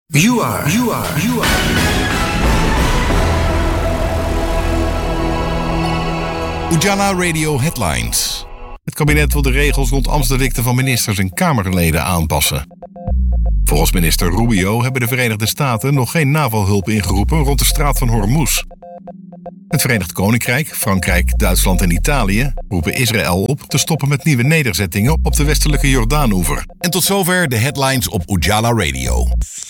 You are. Ujala Radio Headlines. Het kabinet wil de regels rond ambtsdelicten van ministers en Kamerleden aanpassen. Volgens minister Rubio hebben de Verenigde Staten nog geen NAVO-hulp ingeroepen rond de straat van Hormuz. Het Verenigd Koninkrijk, Frankrijk, Duitsland en Italië roepen Israël op te stoppen met nieuwe nederzettingen op de westelijke Jordaanoever. En tot zover de headlines op Ujala Radio.